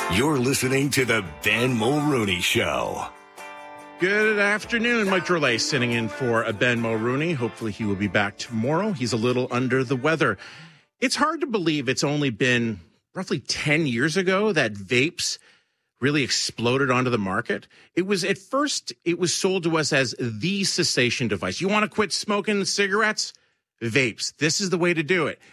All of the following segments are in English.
You're listening to the Ben Mulrooney Show. Good afternoon. Mike Drolet sitting in for Ben Mulrooney. Hopefully he will be back tomorrow. He's a little under the weather. It's hard to believe it's only been roughly 10 years ago that vapes really exploded onto the market. It was at first, it was sold to us as the cessation device. You want to quit smoking cigarettes? Vapes. This is the way to do it.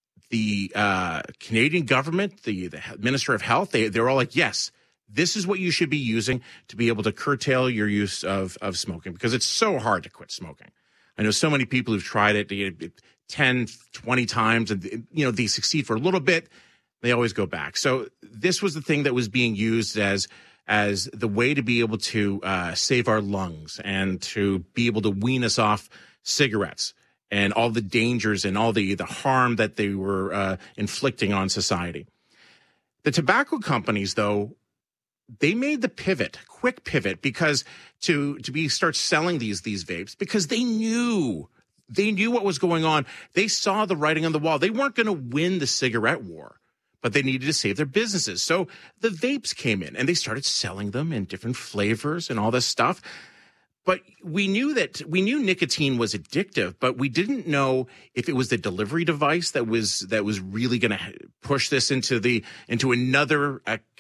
The Canadian government, the Minister of Health, they're all like, yes, this is what you should be using to be able to curtail your use of smoking, because it's so hard to quit smoking. I know so many people who've tried it 10, 20 times, and they succeed for a little bit. They always go back. So this was the thing that was being used as the way to be able to save our lungs and to be able to wean us off cigarettes and all the dangers and all the harm that they were inflicting on society. The tobacco companies, though, they made the quick pivot, because to start selling these vapes, because they knew what was going on. They saw the writing on the wall. They weren't going to win the cigarette war, but they needed to save their businesses. So the vapes came in and they started selling them in different flavors and all this stuff. But we knew nicotine was addictive, but we didn't know if it was the delivery device that was really going to push this into another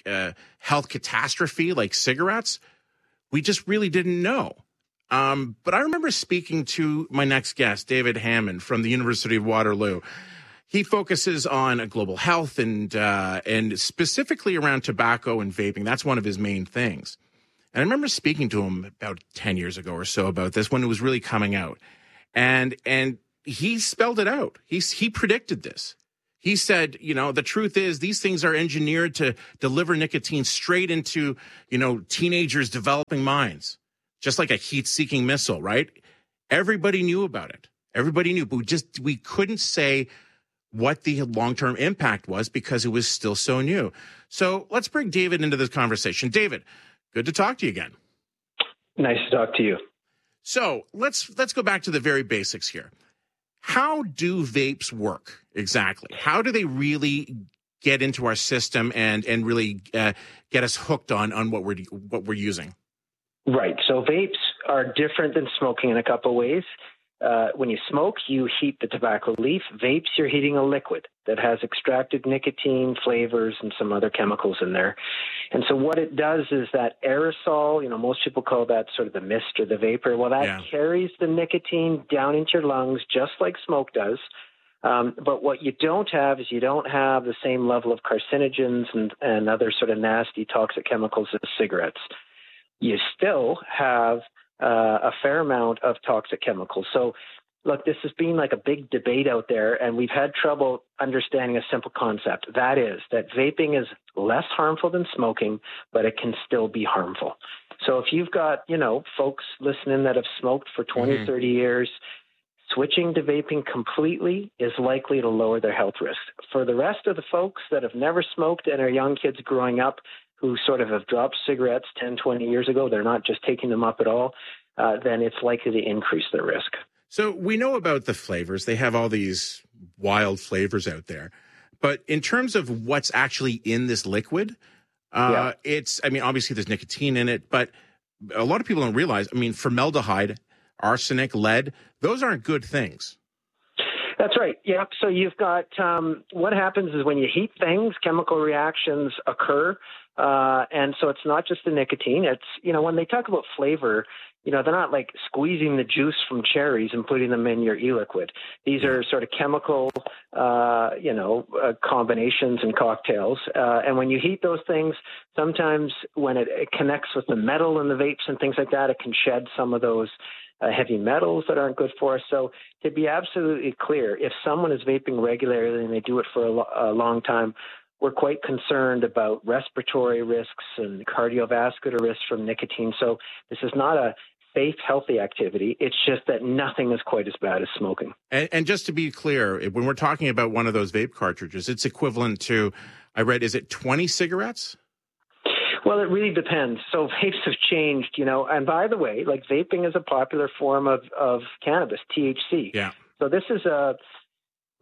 health catastrophe like cigarettes. We just really didn't know. But I remember speaking to my next guest, David Hammond from the University of Waterloo. He focuses on global health and specifically around tobacco and vaping. That's one of his main things. And I remember speaking to him about 10 years ago or so about this, when it was really coming out. And he spelled it out. He predicted this. He said, the truth is these things are engineered to deliver nicotine straight into, teenagers' developing minds, just like a heat-seeking missile, right? Everybody knew about it. Everybody knew, but we couldn't say what the long-term impact was because it was still so new. So let's bring David into this conversation. David, good to talk to you again. Nice to talk to you. So let's go back to the very basics here. How do vapes work exactly? How do they really get into our system and really get us hooked on what we're using? Right. So vapes are different than smoking in a couple of ways. When you smoke, you heat the tobacco leaf. Vapes, you're heating a liquid that has extracted nicotine, flavors, and some other chemicals in there. And so what it does is that aerosol, most people call that sort of the mist or the vapor. Well, that carries the nicotine down into your lungs just like smoke does. But what you don't have is you don't have the same level of carcinogens and other sort of nasty toxic chemicals as cigarettes. You still have a fair amount of toxic chemicals. So, look, this has been like a big debate out there, and we've had trouble understanding a simple concept. That is that vaping is less harmful than smoking, but it can still be harmful. So if you've got, folks listening that have smoked for 20, 30 years, switching to vaping completely is likely to lower their health risk. For the rest of the folks that have never smoked and are young kids growing up who sort of have dropped cigarettes 10, 20 years ago, they're not just taking them up at all, then it's likely to increase their risk. So we know about the flavors. They have all these wild flavors out there. But in terms of what's actually in this liquid, obviously there's nicotine in it, but a lot of people don't realize, formaldehyde, arsenic, lead, those aren't good things. That's right. Yep. So you've got what happens is when you heat things, chemical reactions occur. And so it's not just the nicotine. It's, when they talk about flavor, they're not like squeezing the juice from cherries and putting them in your e-liquid. These are sort of chemical, combinations and cocktails. And when you heat those things, sometimes when it connects with the metal in the vapes and things like that, it can shed some of those heavy metals that aren't good for us. So to be absolutely clear, if someone is vaping regularly and they do it for a long time, we're quite concerned about respiratory risks and cardiovascular risks from nicotine. So this is not a safe, healthy activity. It's just that nothing is quite as bad as smoking. And just to be clear, when we're talking about one of those vape cartridges, it's equivalent to, I read, is it 20 cigarettes? Well, it really depends. So vapes have changed, and by the way, like vaping is a popular form of cannabis, THC. Yeah. So this is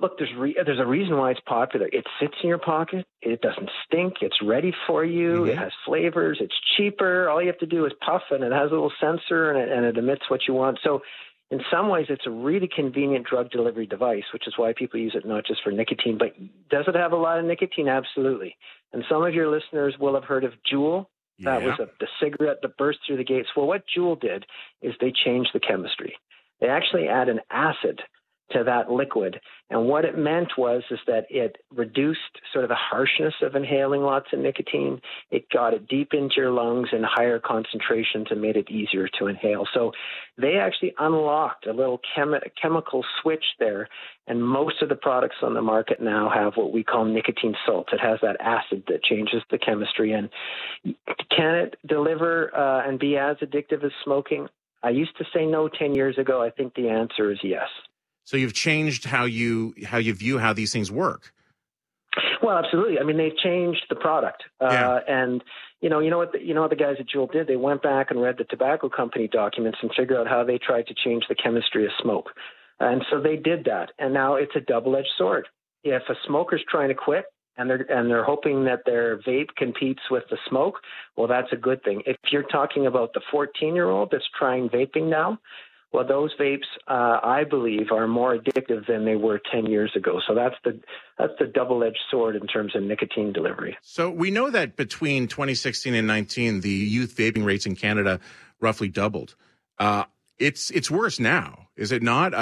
Look, there's a reason why it's popular. It sits in your pocket. It doesn't stink. It's ready for you. Mm-hmm. It has flavors. It's cheaper. All you have to do is puff, and it has a little sensor, and it emits what you want. So in some ways, it's a really convenient drug delivery device, which is why people use it not just for nicotine. But does it have a lot of nicotine? Absolutely. And some of your listeners will have heard of Juul. That was the cigarette that burst through the gates. Well, what Juul did is they changed the chemistry. They actually add an acid to that liquid. And what it meant was that it reduced sort of the harshness of inhaling lots of nicotine. It got it deep into your lungs in higher concentrations and made it easier to inhale. So they actually unlocked a little chemical switch there. And most of the products on the market now have what we call nicotine salts. It has that acid that changes the chemistry. And can it deliver and be as addictive as smoking? I used to say no 10 years ago. I think the answer is yes. So you've changed how you view how these things work. Well, absolutely. I mean, they've changed the product, and you know what the guys at Juul did. They went back and read the tobacco company documents and figured out how they tried to change the chemistry of smoke, and so they did that. And now it's a double-edged sword. If a smoker's trying to quit and they're hoping that their vape competes with the smoke, well, that's a good thing. If you're talking about the 14-year-old that's trying vaping now, well, those vapes, I believe, are more addictive than they were 10 years ago. So that's the double-edged sword in terms of nicotine delivery. So we know that between 2016 and 19, the youth vaping rates in Canada roughly doubled. It's worse now, is it not?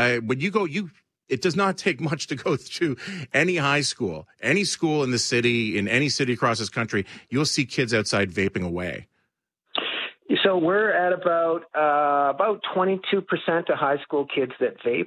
It does not take much to go through any high school, any school in the city, in any city across this country. You'll see kids outside vaping away. So we're at about 22% of high school kids that vape,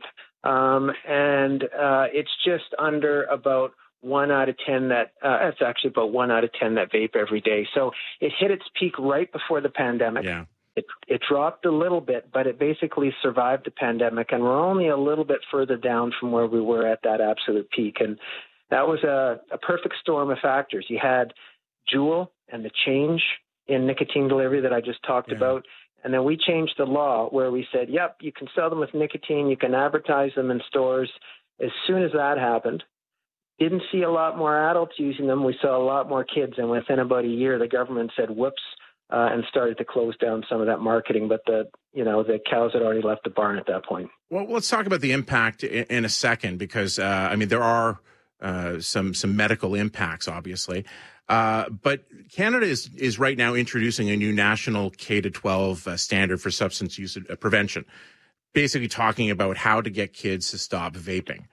and it's just under about 1 out of 10 that it's actually about 1 out of 10 that vape every day. So it hit its peak right before the pandemic. Yeah. It dropped a little bit, but it basically survived the pandemic, and we're only a little bit further down from where we were at that absolute peak. And that was a perfect storm of factors. You had Juul and the change in nicotine delivery that I just talked about. And then we changed the law where we said, yep, you can sell them with nicotine, you can advertise them in stores. As soon as that happened, didn't see a lot more adults using them. We saw a lot more kids. And within about a year, the government said, whoops, and started to close down some of that marketing. But the cows had already left the barn at that point. Well, let's talk about the impact in a second, because, there are some medical impacts, obviously. But Canada is right now introducing a new national K-12 standard for substance use prevention, basically talking about how to get kids to stop vaping.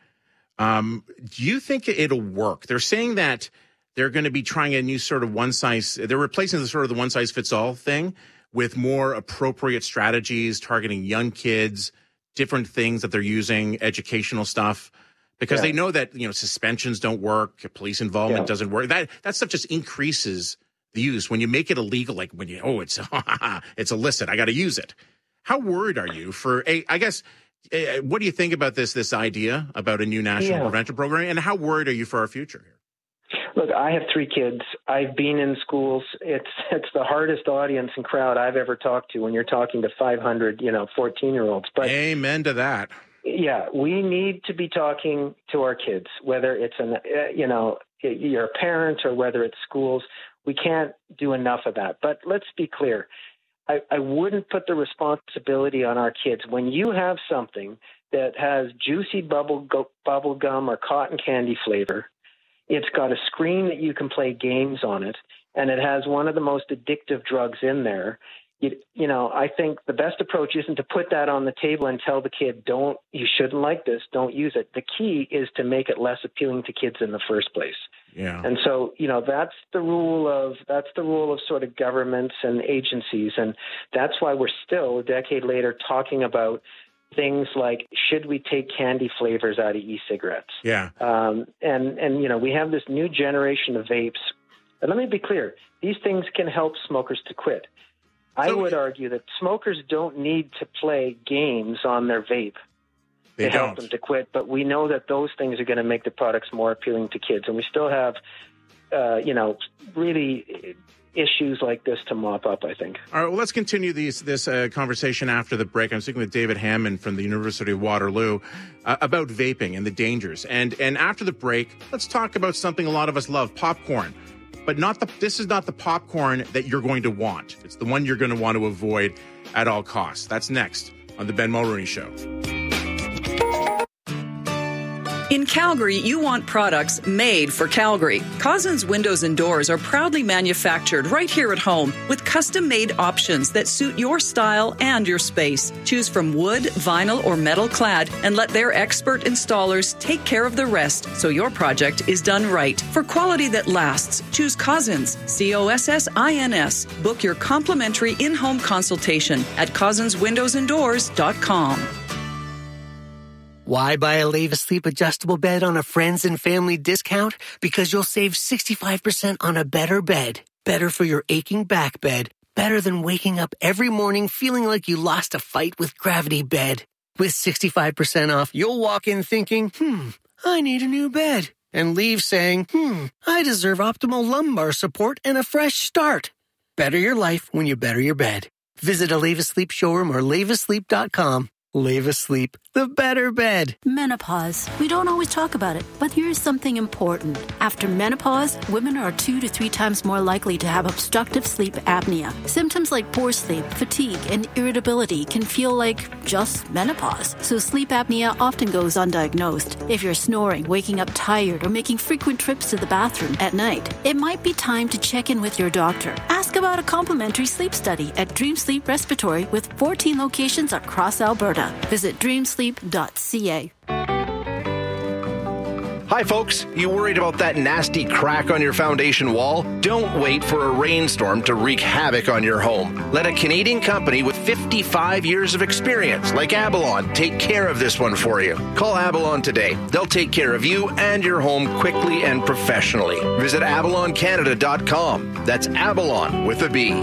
Do you think it'll work? They're saying that they're going to be trying a new sort of they're replacing the sort of the one-size-fits-all thing with more appropriate strategies targeting young kids, different things that they're using, educational stuff. Because they know that, suspensions don't work, police involvement doesn't work. That stuff just increases the use. When you make it illegal, like when it's illicit, I got to use it. How worried are you what do you think about this idea about a new national prevention program, and how worried are you for our future here? Look, I have 3 kids. I've been in schools. It's the hardest audience and crowd I've ever talked to when you're talking to 500, 14-year-olds. But amen to that. Yeah, we need to be talking to our kids, whether it's you're a parent or whether it's schools. We can't do enough of that. But let's be clear. I wouldn't put the responsibility on our kids. When you have something that has juicy bubble gum or cotton candy flavor, it's got a screen that you can play games on it, and it has one of the most addictive drugs in there. I think the best approach isn't to put that on the table and tell the kid, you shouldn't like this, don't use it. The key is to make it less appealing to kids in the first place. Yeah. And so, that's the rule of sort of governments and agencies. And that's why we're still a decade later talking about things like, should we take candy flavors out of e-cigarettes? Yeah. And we have this new generation of vapes. And let me be clear, these things can help smokers to quit. I would argue that smokers don't need to play games on their vape to help them to quit, but we know that those things are going to make the products more appealing to kids. And we still have, really issues like this to mop up, I think. All right, well, let's continue this conversation after the break. I'm speaking with David Hammond from the University of Waterloo about vaping and the dangers. And after the break, let's talk about something a lot of us love, popcorn. But this is not the popcorn that you're going to want. It's the one you're going to want to avoid at all costs. That's next on The Ben Mulroney Show. In Calgary, you want products made for Calgary. Cousins Windows and Doors are proudly manufactured right here at home with custom-made options that suit your style and your space. Choose from wood, vinyl, or metal clad and let their expert installers take care of the rest so your project is done right. For quality that lasts, choose Cousins, COSSINS. Book your complimentary in-home consultation at cousinswindowsanddoors.com. Why buy a Leva Sleep adjustable bed on a friends and family discount? Because you'll save 65% on a better bed. Better for your aching back bed. Better than waking up every morning feeling like you lost a fight with Gravity Bed. With 65% off, you'll walk in thinking, I need a new bed. And leave saying, I deserve optimal lumbar support and a fresh start. Better your life when you better your bed. Visit a Leva Sleep showroom or levasleep.com. Leva Sleep, the better bed. Menopause. We don't always talk about it, but here's something important. After menopause, women are 2 to 3 times more likely to have obstructive sleep apnea. Symptoms like poor sleep, fatigue, and irritability can feel like just menopause. So sleep apnea often goes undiagnosed. If you're snoring, waking up tired, or making frequent trips to the bathroom at night, it might be time to check in with your doctor. Ask about a complimentary sleep study at Dream Sleep Respiratory with 14 locations across Alberta. Visit dreamsleep.ca. Hi folks, you worried about that nasty crack on your foundation wall? Don't wait for a rainstorm to wreak havoc on your home. Let a Canadian company with 55 years of experience, like Abalon, take care of this one for you. Call Abalon today. They'll take care of you and your home quickly and professionally. Visit abaloncanada.com. That's Abalon with a B.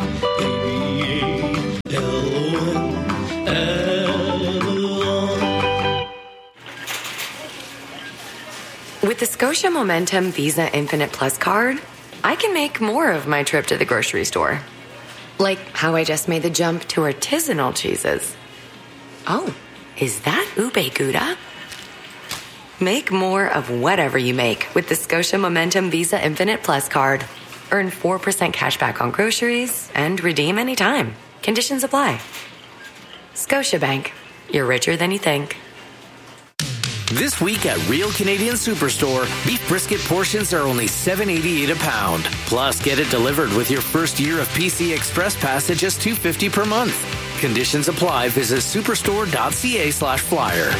With the Scotia Momentum Visa Infinite Plus card, I can make more of my trip to the grocery store. Like how I just made the jump to artisanal cheeses. Oh, is that ube gouda? Make more of whatever you make with the Scotia Momentum Visa Infinite Plus card. Earn 4% cash back on groceries and redeem anytime. Conditions apply. Scotiabank. You're richer than you think. This week at Real Canadian Superstore, beef brisket portions are only $7.88 a pound. Plus, get it delivered with your first year of PC Express Pass at just $2.50 per month. Conditions apply. Visit superstore.ca/flyer.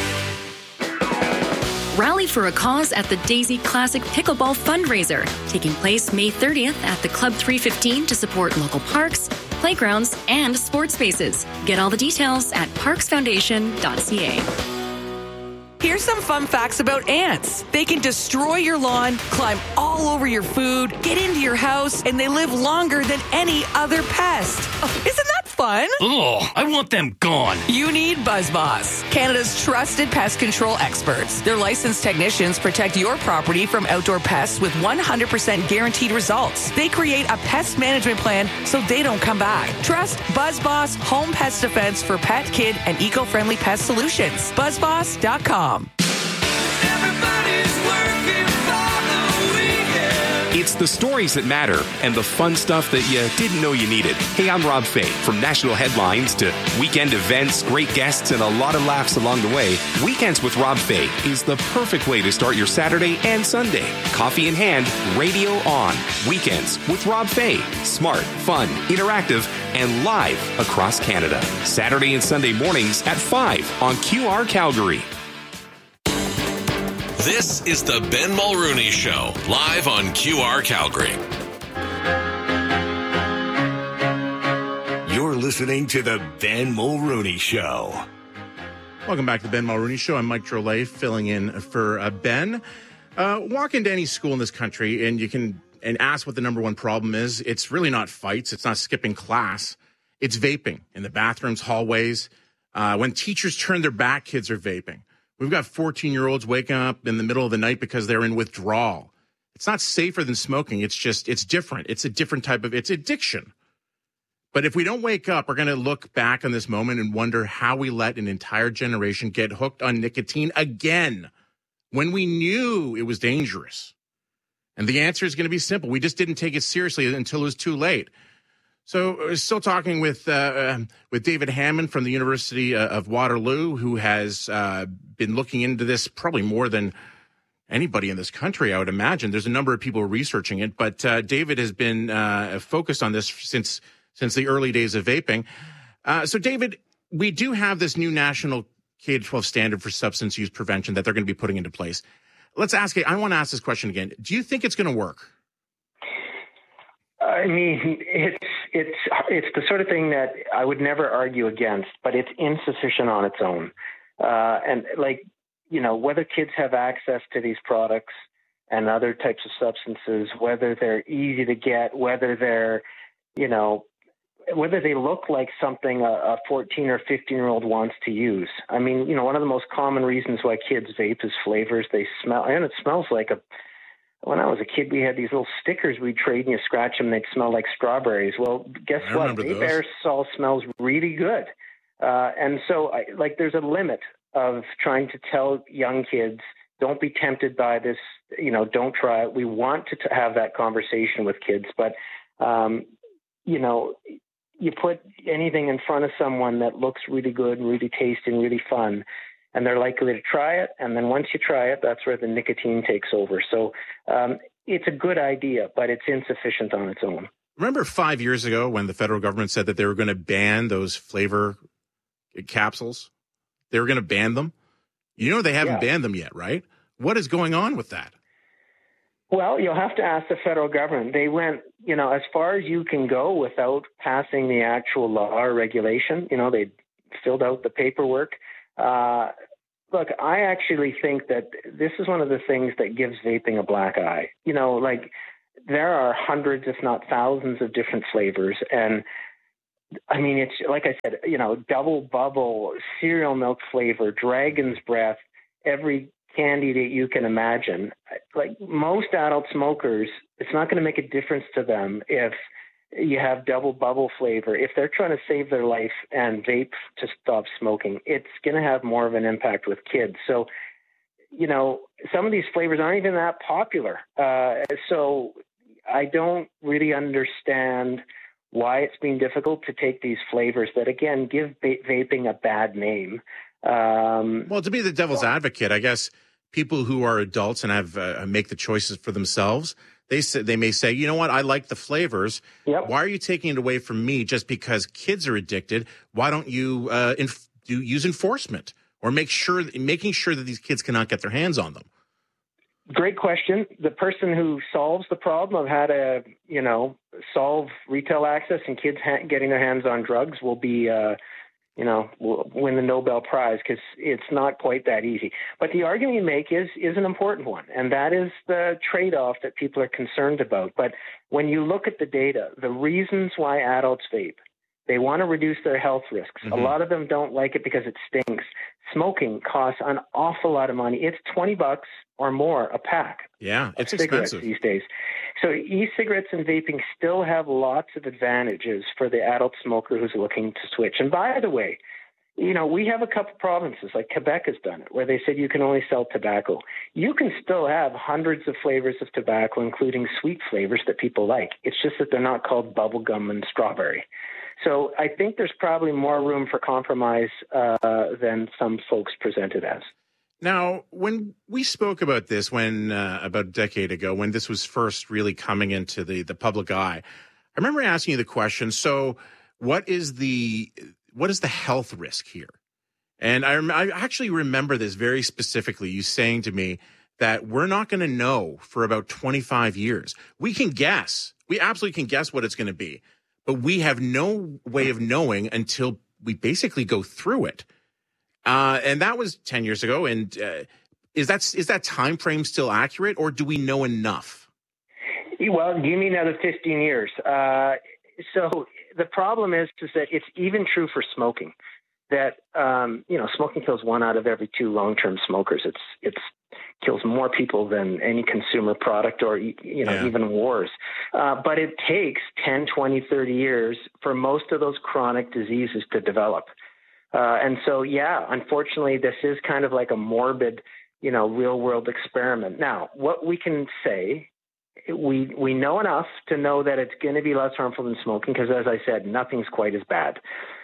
Rally for a cause at the Daisy Classic Pickleball Fundraiser, taking place May 30th at the Club 315 to support local parks, playgrounds, and sports spaces. Get all the details at parksfoundation.ca. Here's some fun facts about ants. They can destroy your lawn, climb all over your food, get into your house, and they live longer than any other pest. Oh, isn't that fun? Ugh, I want them gone. You need BuzzBoss, Canada's trusted pest control experts. Their licensed technicians protect your property from outdoor pests with 100% guaranteed results. They create a pest management plan so they don't come back. Trust BuzzBoss Home Pest Defense for pet, kid, and eco-friendly pest solutions. BuzzBoss.com. It's the stories that matter and the fun stuff that you didn't know you needed. Hey, I'm Rob Fay. From national headlines to weekend events, great guests, and a lot of laughs along the way, Weekends with Rob Fay is the perfect way to start your Saturday and Sunday. Coffee in hand, radio on. Weekends with Rob Fay. Smart, fun, interactive, and live across Canada. Saturday and Sunday mornings at 5 on QR Calgary. This is the Ben Mulroney Show, live on QR Calgary. You're listening to the Ben Mulroney Show. Welcome back to the Ben Mulroney Show. I'm Mike Drolet, filling in for Ben. Walk into any school in this country and you can ask what the number one problem is. It's really not fights. It's not skipping class. It's vaping in the bathrooms, hallways. When teachers turn their back, kids are vaping. We've got 14-year-olds waking up in the middle of the night because they're in withdrawal. It's not safer than smoking. It's different. It's a different type of, it's addiction. But if we don't wake up, we're going to look back on this moment and wonder how we let an entire generation get hooked on nicotine again when we knew it was dangerous. And the answer is going to be simple. We just didn't take it seriously until it was too late. So we're still talking with David Hammond from the University of Waterloo, who has been looking into this probably more than anybody in this country, I would imagine. There's a number of people researching it, but David has been focused on this since the early days of vaping. So, David, we do have this new national K-12 standard for substance use prevention that they're going to be putting into place. I want to ask this question again. Do you think it's going to work? I mean, it's the sort of thing that I would never argue against, but it's insufficient on its own. And whether kids have access to these products and other types of substances, whether they're easy to get, whether they're, whether they look like something a 14 or 15-year-old wants to use. I mean, one of the most common reasons why kids vape is flavors. They smell, and it smells like when I was a kid, we had these little stickers we'd trade and you scratch them, they'd smell like strawberries. Well, guess what? Vape aerosol smells really good. And so there's a limit of trying to tell young kids, don't be tempted by this, don't try it. We want to have that conversation with kids, but, you put anything in front of someone that looks really good and really tasty and really fun, and they're likely to try it. And then once you try it, that's where the nicotine takes over. So it's a good idea, but it's insufficient on its own. Remember 5 years ago when the federal government said that they were going to ban those flavor capsules? They were going to ban them. They haven't banned them yet, right? What is going on with that? Well, you'll have to ask the federal government. They went, as far as you can go without passing the actual law or regulation. They filled out the paperwork. Look, I actually think that this is one of the things that gives vaping a black eye. There are hundreds, if not thousands, of different flavors. And I mean, it's like I said, double bubble, cereal milk flavor, dragon's breath, every candy that you can imagine. Like most adult smokers, it's not going to make a difference to them if you have double bubble flavor. If they're trying to save their life and vape to stop smoking, it's going to have more of an impact with kids. So, some of these flavors aren't even that popular. So I don't really understand why it's been difficult to take these flavors that, again, give vaping a bad name. Well, to be the devil's advocate, I guess people who are adults and have make the choices for themselves, they may say, you know what, I like the flavors. Yep. Why are you taking it away from me just because kids are addicted? Why don't you use enforcement or making sure that these kids cannot get their hands on them? Great question. The person who solves the problem of how to, solve retail access and kids getting their hands on drugs will be, will win the Nobel Prize, because it's not quite that easy. But the argument you make is an important one, and that is the trade-off that people are concerned about. But when you look at the data, the reasons why adults vape, they want to reduce their health risks. Mm-hmm. A lot of them don't like it because it stinks. Smoking costs an awful lot of money. It's $20 or more a pack. Yeah, it's cigarettes expensive these days. So e-cigarettes and vaping still have lots of advantages for the adult smoker who's looking to switch. And by the way, we have a couple provinces, like Quebec has done it, where they said you can only sell tobacco. You can still have hundreds of flavors of tobacco, including sweet flavors that people like. It's just that they're not called bubblegum and strawberry. So I think there's probably more room for compromise than some folks present it as. Now, when we spoke about this, about a decade ago, when this was first really coming into the public eye, I remember asking you the question, so what is the health risk here? And I actually remember this very specifically, you saying to me that we're not going to know for about 25 years. We can guess. We absolutely can guess what it's going to be. But we have no way of knowing until we basically go through it. And that was 10 years ago. And is that time frame still accurate, or do we know enough? Well, give me another 15 years. So the problem is that it's even true for smoking. that, smoking kills 1 out of every 2 long-term smokers. It's kills more people than any consumer product or, even wars. But it takes 10, 20, 30 years for most of those chronic diseases to develop. And so, unfortunately, this is kind of like a morbid, real world experiment. Now, what we can say, we know enough to know that it's going to be less harmful than smoking because, as I said, nothing's quite as bad.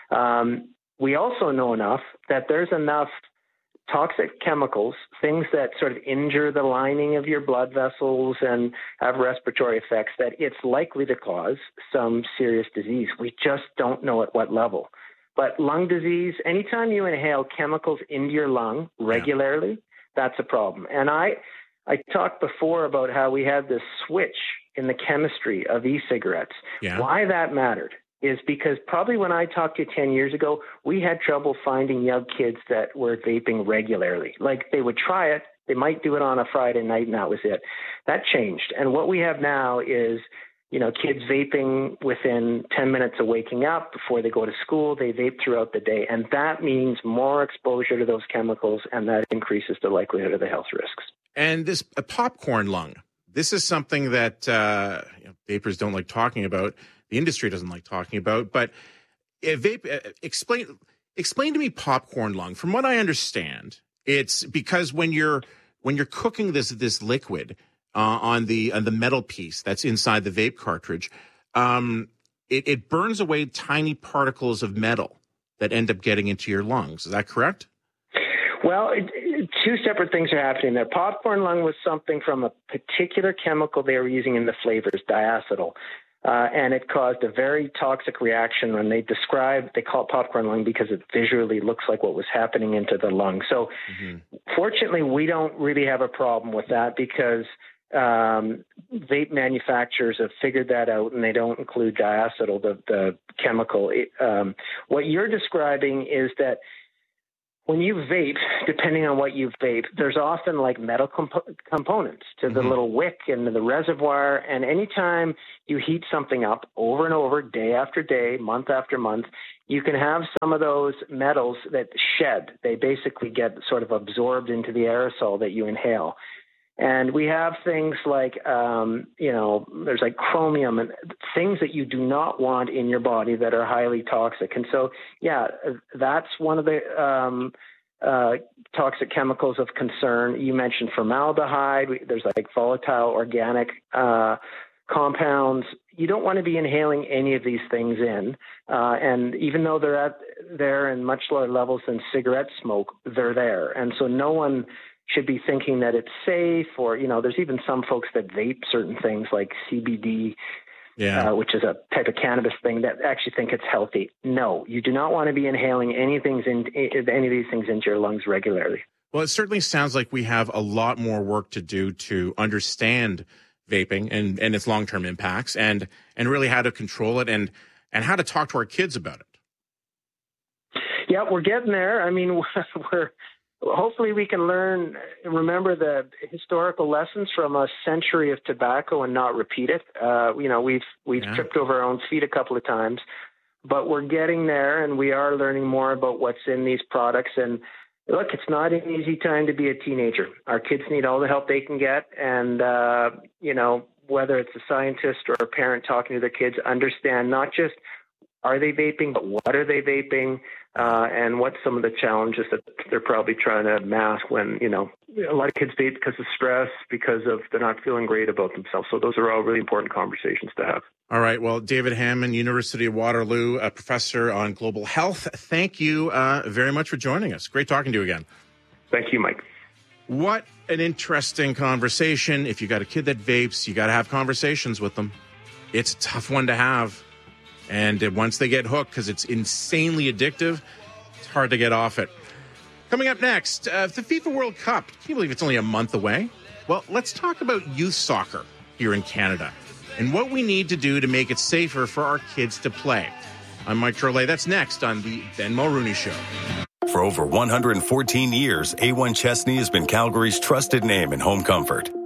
We also know enough that there's enough toxic chemicals, things that sort of injure the lining of your blood vessels and have respiratory effects, that it's likely to cause some serious disease. We just don't know at what level. But lung disease, anytime you inhale chemicals into your lung regularly, that's a problem. And I talked before about how we had this switch in the chemistry of e-cigarettes. Yeah. Why that mattered is because probably when I talked to you 10 years ago, we had trouble finding young kids that were vaping regularly. Like they would try it, they might do it on a Friday night, and that was it. That changed. And what we have now is, kids vaping within 10 minutes of waking up before they go to school. They vape throughout the day. And that means more exposure to those chemicals, and that increases the likelihood of the health risks. And this popcorn lung, this is something that vapors don't like talking about. The industry doesn't like talking about, but explain to me popcorn lung. From what I understand, it's because when you're cooking this liquid on the metal piece that's inside the vape cartridge, it burns away tiny particles of metal that end up getting into your lungs. Is that correct? Well, 2 separate things are happening there. Popcorn lung was something from a particular chemical they were using in the flavors, diacetyl. And it caused a very toxic reaction when they call it popcorn lung because it visually looks like what was happening into the lung. So fortunately, we don't really have a problem with that because vape manufacturers have figured that out, and they don't include diacetyl, the chemical. What you're describing is that when you vape, depending on what you vape, there's often like metal components to the little wick and the reservoir. And anytime you heat something up over and over, day after day, month after month, you can have some of those metals that shed. They basically get sort of absorbed into the aerosol that you inhale. And we have things like, there's like chromium and things that you do not want in your body that are highly toxic. And so, that's one of the toxic chemicals of concern. You mentioned formaldehyde. There's like volatile organic compounds. You don't want to be inhaling any of these things in. And even though they're there in much lower levels than cigarette smoke, they're there. And so no one should be thinking that it's safe, or, there's even some folks that vape certain things like CBD, which is a type of cannabis thing, that actually think it's healthy. No, you do not want to be inhaling any of these things into your lungs regularly. Well, it certainly sounds like we have a lot more work to do to understand vaping and its long-term impacts and really how to control it and how to talk to our kids about it. Yeah, we're getting there. I mean, hopefully we can remember the historical lessons from a century of tobacco and not repeat it. We've tripped over our own feet a couple of times, but we're getting there, and we are learning more about what's in these products. And look, it's not an easy time to be a teenager. Our kids need all the help they can get. And, whether it's a scientist or a parent talking to their kids, understand not just are they vaping, but what are they vaping? And what's some of the challenges that they're probably trying to mask when, a lot of kids vape because of stress, because of they're not feeling great about themselves. So those are all really important conversations to have. All right. Well, David Hammond, University of Waterloo, a professor on global health. Thank you very much for joining us. Great talking to you again. Thank you, Mike. What an interesting conversation. If you got a kid that vapes, you got to have conversations with them. It's a tough one to have. And once they get hooked, because it's insanely addictive, it's hard to get off it. Coming up next, the FIFA World Cup. Can you believe it's only a month away? Well, let's talk about youth soccer here in Canada and what we need to do to make it safer for our kids to play. I'm Mike Trolet. That's next on the Ben Mulrooney Show. For over 114 years, A1 Chesney has been Calgary's trusted name in home comfort.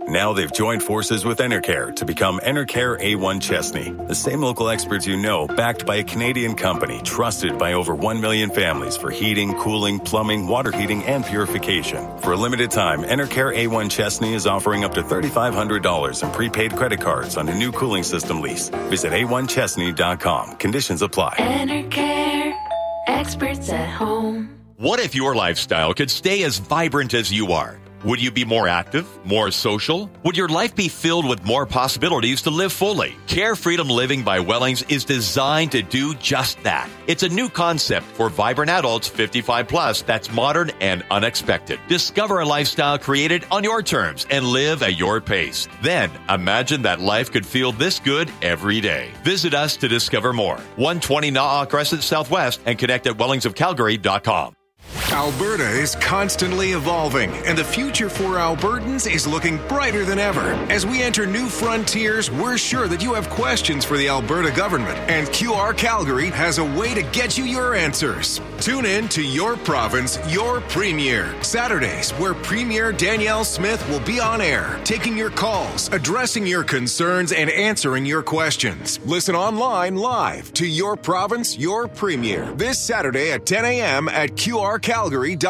Now they've joined forces with Enercare to become Enercare A1 Chesney. The same local experts you know, backed by a Canadian company trusted by over 1 million families for heating, cooling, plumbing, water heating, and purification. For a limited time, Enercare A1 Chesney is offering up to $3,500 in prepaid credit cards on a new cooling system lease. Visit a1chesney.com. Conditions apply. Enercare, experts at home. What if your lifestyle could stay as vibrant as you are? Would you be more active, more social? Would your life be filled with more possibilities to live fully? Care Freedom Living by Wellings is designed to do just that. It's a new concept for vibrant adults 55 plus that's modern and unexpected. Discover a lifestyle created on your terms and live at your pace. Then imagine that life could feel this good every day. Visit us to discover more. 120 Na'a Crescent Southwest and connect at wellingsofcalgary.com. Alberta is constantly evolving, and the future for Albertans is looking brighter than ever. As we enter new frontiers, we're sure that you have questions for the Alberta government, and QR Calgary has a way to get you your answers. Tune in to Your Province, Your Premier, Saturdays, where Premier Danielle Smith will be on air, taking your calls, addressing your concerns, and answering your questions. Listen online live to Your Province, Your Premier, this Saturday at 10 a.m. at QRCalgary.com.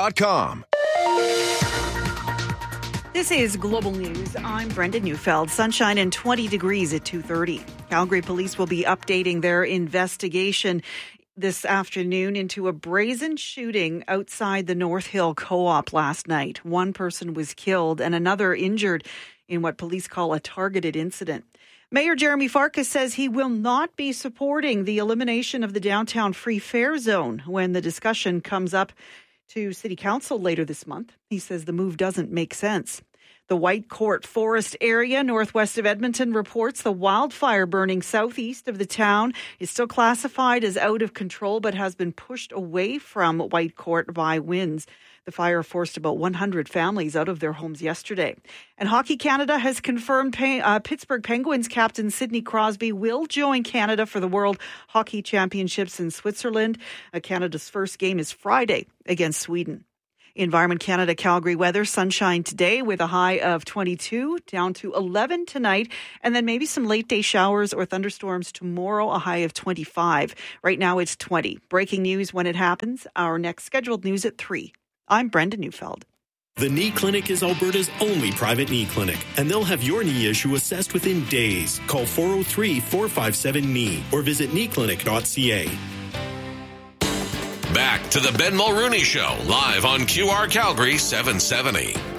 This is Global News. I'm Brenda Neufeld. Sunshine and 20 degrees at 2:30. Calgary police will be updating their investigation this afternoon into a brazen shooting outside the North Hill Co-op last night. One person was killed and another injured in what police call a targeted incident. Mayor Jeremy Farkas says he will not be supporting the elimination of the downtown free fare zone when the discussion comes up to City Council later this month. He says the move doesn't make sense. The Whitecourt Forest area northwest of Edmonton reports the wildfire burning southeast of the town is still classified as out of control but has been pushed away from Whitecourt by winds. The fire forced about 100 families out of their homes yesterday. And Hockey Canada has confirmed Pittsburgh Penguins captain Sidney Crosby will join Canada for the World Hockey Championships in Switzerland. Canada's first game is Friday against Sweden. Environment Canada Calgary weather, sunshine today with a high of 22, down to 11 tonight, and then maybe some late day showers or thunderstorms tomorrow, a high of 25. Right now it's 20. Breaking news when it happens. Our next scheduled news at 3. I'm Brenda Neufeld. The Knee Clinic is Alberta's only private knee clinic, and they'll have your knee issue assessed within days. Call 403-457-KNEE or visit kneeclinic.ca. Back to the Ben Mulrooney Show, live on QR Calgary 770.